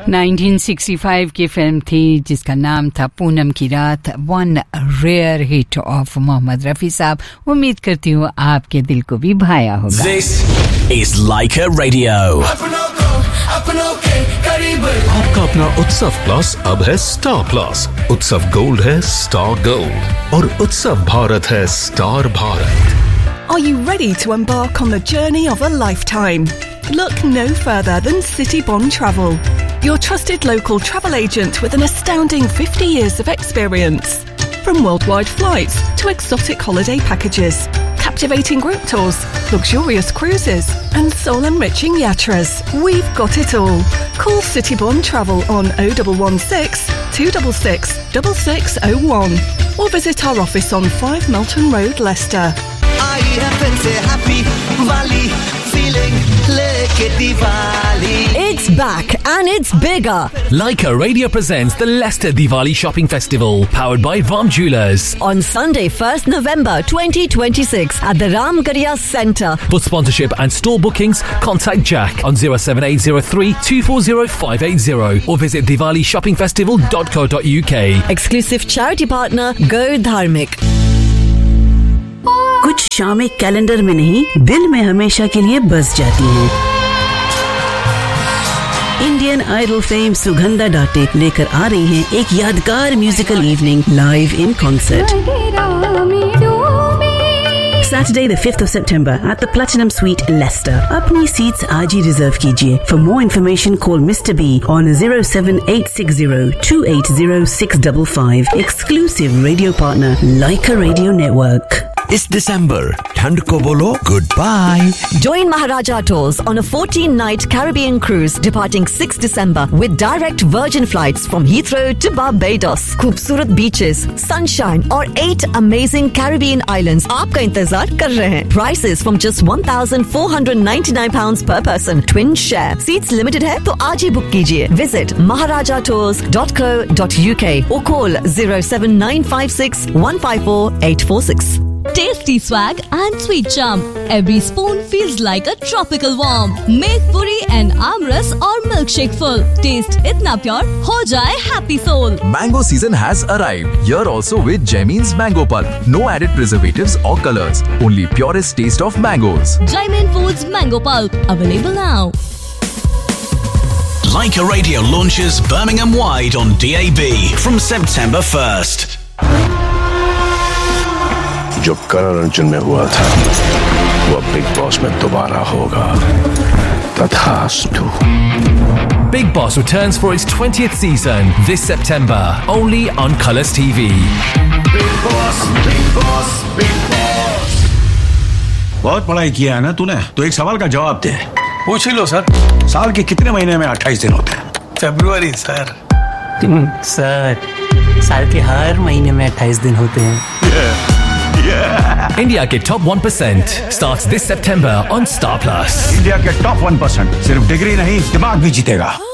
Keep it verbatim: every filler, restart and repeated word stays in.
उन्नीस सौ पैंसठ की फिल्म थी जिसका नाम था पूनम की रात. One rear hit of Mohammad Rafi साहब. उम्मीद करती हूँ आपके दिल को भी भाया होगा. This is Laika Radio. आपका अपना उत्सव प्लस अब है स्टार प्लस. उत्सव गोल्ड है स्टार गोल्ड और उत्सव भारत है star Bharat. Are you ready to embark on the journey of a lifetime? Look no further than City Bond Travel, your trusted local travel agent with an astounding fifty years of experience. From worldwide flights to exotic holiday packages, captivating group tours, luxurious cruises and soul-enriching yatras, we've got it all. Call City Bond Travel on oh one one six, two six six, six six oh one or visit our office on five Melton Road, Leicester. आई है फिर से happy वाली feeling लेके Diwali. It's back and it's bigger. Laika Radio presents the Leicester Diwali Shopping Festival, powered by Ram Jewellers. On Sunday, first November twenty twenty-six at the Ramgarhia Centre. For sponsorship and store bookings, contact Jack on oh seven eight oh three, two four oh five eight oh or visit diwali shopping festival dot co dot uk. Exclusive charity partner Go Dharmik. कुछ शामें calendar में नहीं, दिल में हमेशा के लिए बस जाती हैं. इंडियन आइडल फेम सुगंधा डाटे लेकर आ रही हैं एक यादगार musical evening live in concert. Saturday the fifth of September at the Platinum Suite, Leicester. अपनी seats आज ही रिजर्व कीजिए. For more information, call Mister B on oh seven eight six oh, two eight oh six five five. Exclusive radio partner, Laika Radio Network. इस दिसंबर ठंड को बोलो good bye. Join Maharaja Tours on a fourteen-night Caribbean cruise departing sixth December with direct Virgin flights from Heathrow to Barbados. खूबसूरत beaches, sunshine और eight amazing Caribbean islands आपका इंतजार कर रहे हैं. Prices from just one thousand four hundred ninety-nine pounds per person. Twin share. Seats limited है तो आज ही बुक कीजिए. Visit maharaja tours dot co dot uk or call oh seven nine five six, one five four eight four six. Tasty swag and sweet charm. Every spoon feels like a tropical warm. Make puri and amras or milkshake full. Taste itna pure, ho jaye happy soul. Mango season has arrived. Here also with Jaimin's Mango Pulp. No added preservatives or colors. Only purest taste of mangoes. Jaimin Foods Mango Pulp. Available now. Laika Radio launches Birmingham wide on D A B from September first. जो करण अर्जुन में हुआ था वो big boss में दोबारा होगा. तथास्तु. Big Boss returns for its twentieth season this September, only on Colours T V. Big Boss, Big Boss, Big Boss. बहुत पढ़ाई किया है ना तूने, तो एक सवाल का जवाब दे. पूछ ही लो सर. साल के कितने महीने में अट्ठाईस दिन होते हैं? फरवरी सर. सर, साल के हर महीने में अट्ठाईस दिन होते हैं. yeah. Yeah. India के top one percent starts this September on Star Plus. India के top one percent सिर्फ डिग्री नहीं दिमाग भी जीतेगा.